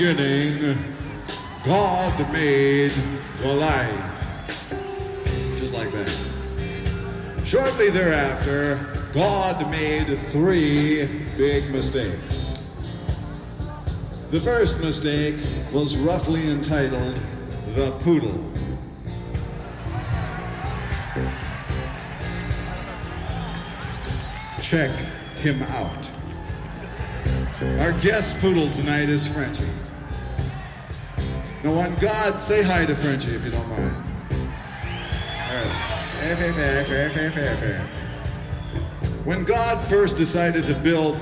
beginning, God made the light. Just like that. Shortly thereafter, God made 3 big mistakes. The first mistake was roughly entitled The Poodle. Check him out. Our guest poodle tonight is Frenchie. Now, on God, say hi to Frenchie if you don't mind. All right. Fair. When God first decided to build